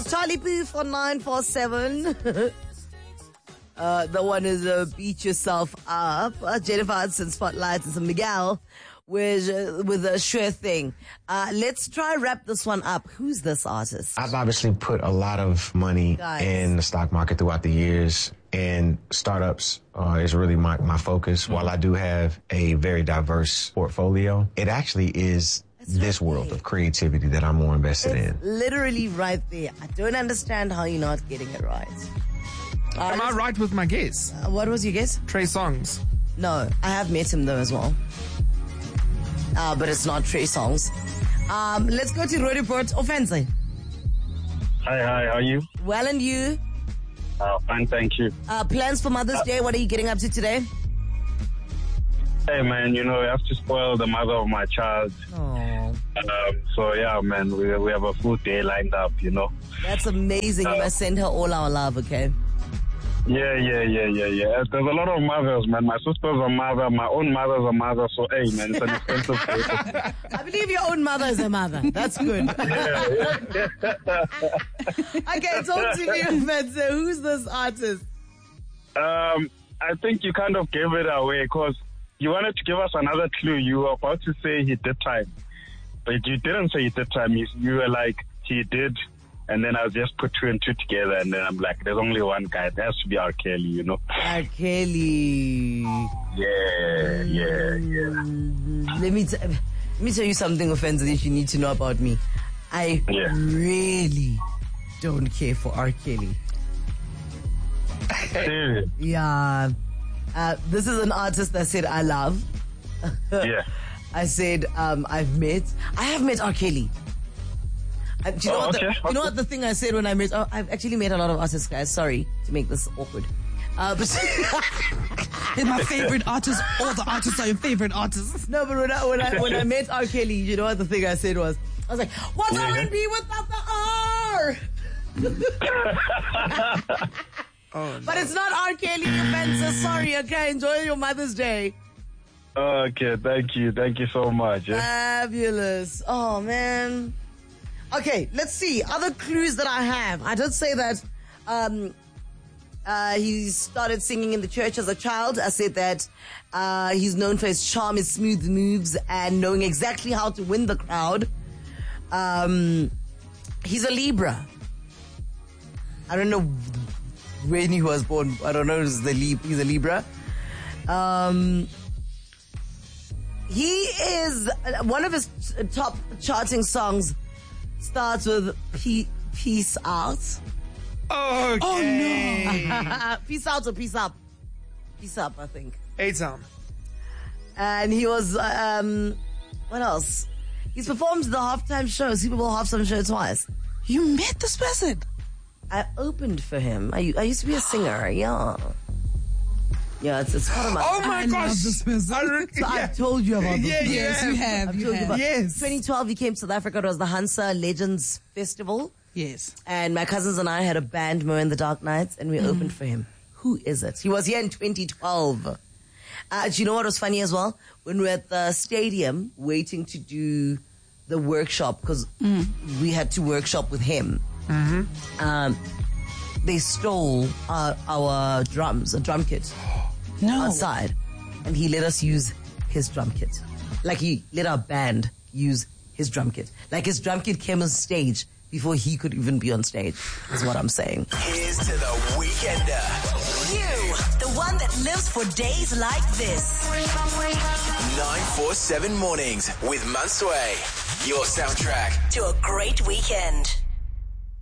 Charlie P for 947. The one is Beat Yourself Up. Jennifer Hudson Spotlights and some Miguel with a Sure Thing. Let's try wrap this one up. Who's this artist? I've obviously put a lot of money in the stock market throughout the years, and startups is really my focus. While I do have a very diverse portfolio, it actually is this world of creativity that I'm more invested in. Literally right there. I don't understand how you're not getting it right. Am I right with my guess? What was your guess? Trey Songz. No, I have met him though as well. But it's not Trey Songz. Let's go to Road Report. Offense. Hi, how are you? Well, and you? Fine, thank you. Plans for Mother's Day, what are you getting up to today? Hey, man, you have to spoil the mother of my child. Oh. So, yeah, man, we have a full day lined up, That's amazing. You must send her all our love, okay? Yeah. There's a lot of mothers, man. My sister's a mother. My own mother's a mother. So, hey, man, it's an expensive day. I believe your own mother is a mother. That's good. Yeah. Okay, talk to me, Offense. Who's this artist? I think you kind of gave it away because you wanted to give us another clue. You were about to say he did time. But you didn't say he did time. You were like, he did. And then I just put two and two together. And then I'm like, there's only one guy. It has to be R. Kelly, R. Kelly. Yeah. Let me tell you something, Offense, that you need to know about me. I really don't care for R. Kelly. Yeah. This is an artist that said I love. Yeah. I said I have met R. Kelly. Do you know you know what the thing I said when I met? Oh, I've actually met a lot of artists, guys. Sorry to make this awkward. But they're my favorite artists. All the artists are your favorite artists. No, but when I met R. Kelly, you know what the thing I said was? I was like, "What's R&B without the R?" Oh, no. But it's not R. Kelly, Offense. Sorry. Okay, enjoy your Mother's Day. Okay, thank you so much. Fabulous. Oh man. Okay, let's see. Other clues that I have. I did say that he started singing in the church as a child. I said that he's known for his charm, his smooth moves, and knowing exactly how to win the crowd. He's a Libra. I don't know when he was born. I don't know. He's a Libra. He is one of his top charting songs. Starts with Peace Out. Okay. Oh, no. Peace Out or Peace Up? Peace Up, I think. A-Town. And he was, what else? He's performed the halftime show, Super Bowl halftime show twice. You met this person? I opened for him. I used to be a singer, yeah. Yeah, it's part of my... Oh my gosh. Love this person. So I've told you about this. Yes, you have. Yes. 2012, he came to South Africa. It was the Hansa Legends Festival. Yes. And my cousins and I had a band, Mo and the Dark Knights, and we opened for him. Who is it? He was here in 2012. Do you know what was funny as well? When we were at the stadium waiting to do the workshop, because we had to workshop with him, they stole our drums, a drum kit. No. Outside, and he let us use his drum kit. Like he let our band use his drum kit. Like his drum kit came on stage before he could even be on stage, is what I'm saying. Here's to the Weekender. You, the one that lives for days like this. 947 mornings with Mansway. Your soundtrack to a great weekend.